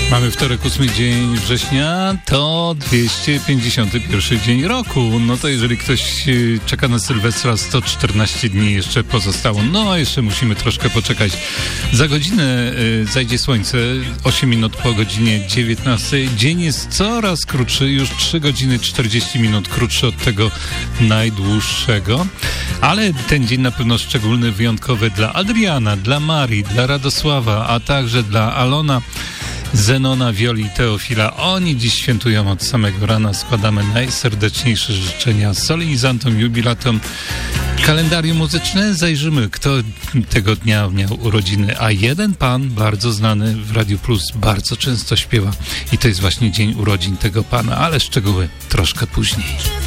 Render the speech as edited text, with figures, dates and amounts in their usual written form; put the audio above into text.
Mamy wtorek, 8 dzień września, to 251 dzień roku. No to jeżeli ktoś czeka na Sylwestra, 114 dni jeszcze pozostało. No a jeszcze musimy troszkę poczekać. Za godzinę zajdzie słońce, 8 minut po godzinie 19. Dzień jest coraz krótszy, już 3 godziny 40 minut krótszy od tego najdłuższego. Ale ten dzień na pewno szczególny, wyjątkowy dla Adriana, dla Marii, dla Radosława, a także dla Alona, Zenona, Wioli i Teofila. Oni dziś świętują od samego rana. Składamy najserdeczniejsze życzenia solenizantom, jubilatom. Kalendarium muzyczne, zajrzymy, kto tego dnia miał urodziny. A jeden pan, bardzo znany w Radiu Plus, bardzo często śpiewa. I to jest właśnie dzień urodzin tego pana, ale szczegóły troszkę później.